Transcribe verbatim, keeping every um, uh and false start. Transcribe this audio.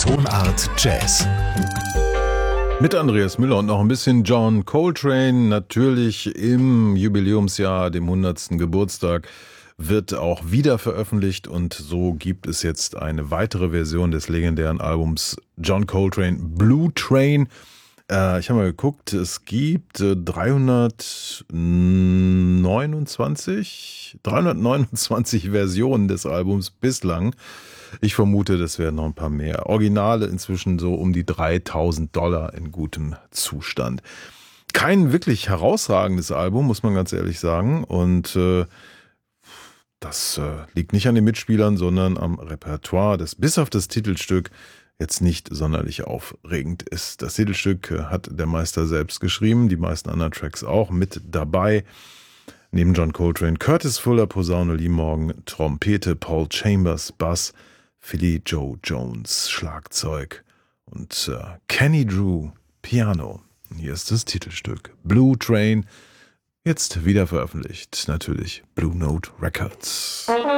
Tonart Jazz. Mit Andreas Müller und noch ein bisschen John Coltrane. Natürlich im Jubiläumsjahr, dem hundertsten Geburtstag, wird auch wieder veröffentlicht. Und so gibt es jetzt eine weitere Version des legendären Albums John Coltrane Blue Train. Äh, ich habe mal geguckt, es gibt äh, dreihundertneunundzwanzig, dreihundertneunundzwanzig Versionen des Albums bislang. Ich vermute, das werden noch ein paar mehr. Originale inzwischen so um die dreitausend Dollar in gutem Zustand. Kein wirklich herausragendes Album, muss man ganz ehrlich sagen. Und äh, das äh, liegt nicht an den Mitspielern, sondern am Repertoire, das bis auf das Titelstück jetzt nicht sonderlich aufregend ist. Das Titelstück äh, hat der Meister selbst geschrieben, die meisten anderen Tracks auch mit dabei. Neben John Coltrane, Curtis Fuller, Posaune, Lee Morgan, Trompete, Paul Chambers, Bass, Philly Joe Jones, Schlagzeug und äh, Kenny Drew, Piano. Hier ist das Titelstück Blue Train, jetzt wieder veröffentlicht, natürlich Blue Note Records.